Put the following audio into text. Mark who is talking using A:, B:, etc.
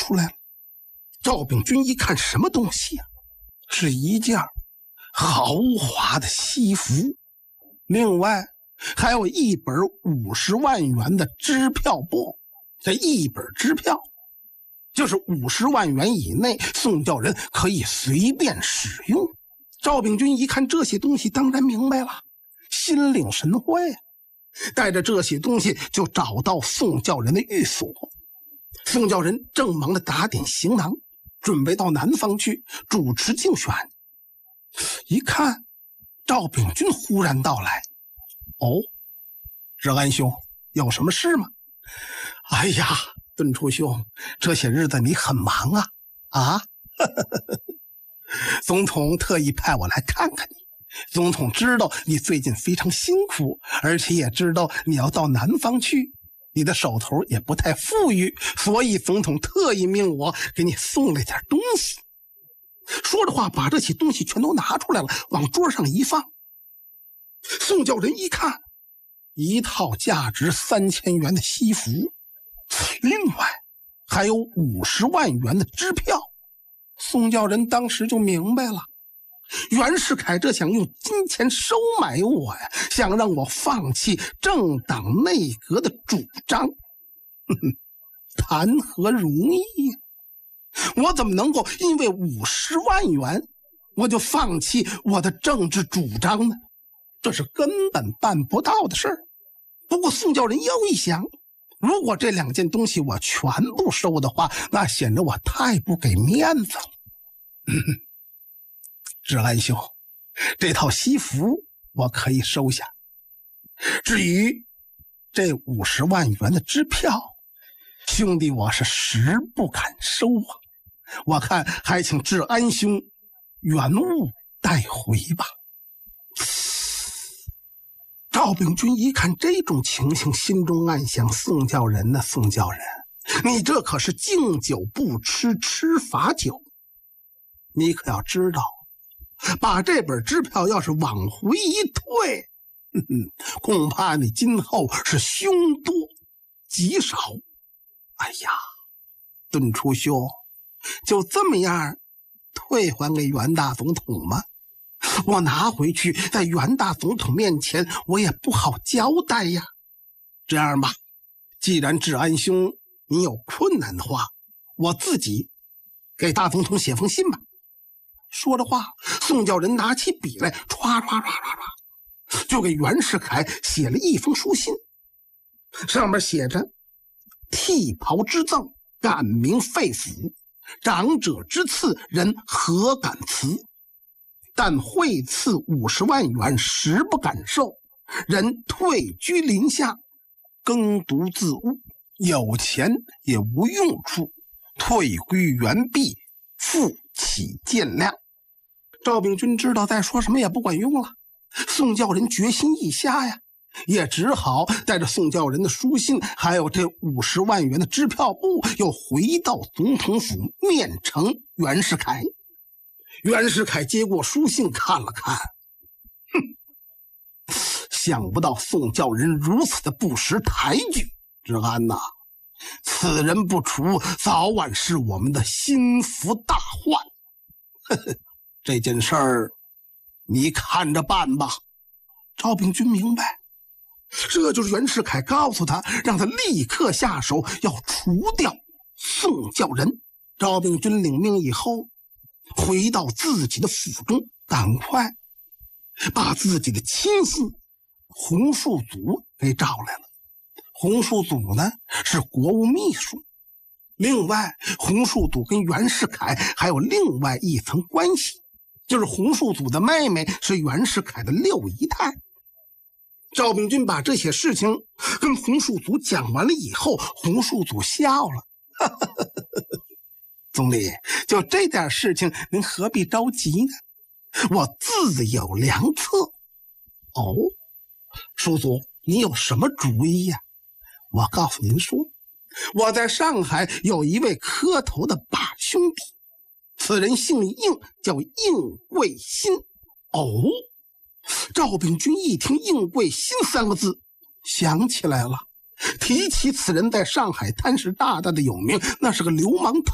A: 出来了。赵秉钧一看，什么东西呀？是一件豪华的西服，另外还有一本50万元的支票簿。这一本支票就是50万元以内，宋教仁可以随便使用。赵秉钧一看这些东西，当然明白了，心领神会啊，带着这些东西就找到宋教仁的寓所。宋教仁正忙着打点行囊，准备到南方去主持竞选。一看赵秉钧忽然到来，哦，志安兄，有什么事吗？哎呀，敦初兄，这些日子你很忙啊。啊总统特意派我来看看你，总统知道你最近非常辛苦，而且也知道你要到南方去，你的手头也不太富裕，所以总统特意命我给你送了点东西。说着话，把这些东西全都拿出来了，往桌上一放。宋教仁一看，一套价值3000元的西服，另外还有50万元的支票。宋教仁当时就明白了，袁世凯这想用金钱收买我呀，想让我放弃政党内阁的主张。谈何容易呀！我怎么能够因为50万元我就放弃我的政治主张呢？这是根本办不到的事儿。不过宋教仁又一想，如果这2件东西我全部收的话，那显得我太不给面子了。志安兄，这套西服我可以收下，至于这50万元的支票，兄弟我是实不敢收啊。我看还请志安兄原物带回吧。赵秉钧一看这种情形，心中暗想，宋教仁呢，宋教仁，你这可是敬酒不吃吃罚酒，你可要知道，把这本支票要是往回一退，恐怕你今后是凶多吉少。哎呀，敦初兄，就这么样退还给袁大总统吗？我拿回去在袁大总统面前我也不好交代呀。这样吧，既然志安兄你有困难的话，我自己给大总统写封信吧。说着话，宋教仁拿起笔来，唰唰唰唰唰，就给袁世凯写了一封书信，上面写着：剃袍之赠，感明肺腑，长者之赐，人何敢辞？但会赐50万元，实不敢受。人退居林下，耕读自务，有钱也无用处，退归原币，复起见谅。赵秉钧知道再说什么也不管用了，宋教仁决心已下呀，也只好带着宋教仁的书信，还有这50万元的支票簿，又回到总统府面呈袁世凯。袁世凯接过书信看了看，想不到宋教仁如此的不识抬举，志安呐，此人不除，早晚是我们的心腹大患。这件事儿你看着办吧。赵秉钧明白，这就是袁世凯告诉他，让他立刻下手，要除掉宋教仁。赵秉钧领命以后，回到自己的府中，赶快把自己的亲信洪树祖给找来了。洪树祖呢是国务秘书，另外洪树祖跟袁世凯还有另外一层关系，就是洪树祖的妹妹是袁世凯的6姨太。赵秉钧把这些事情跟洪树祖讲完了以后，洪树祖笑了，总理，就这点事情您何必着急呢？我自有良策。哦，叔祖，你有什么主意呀？我告诉您说，我在上海有一位磕头的把兄弟，此人姓应，叫应贵新。哦，赵秉钧一听应贵新3个字，想起来了，提起此人在上海滩是大大的有名，那是个流氓头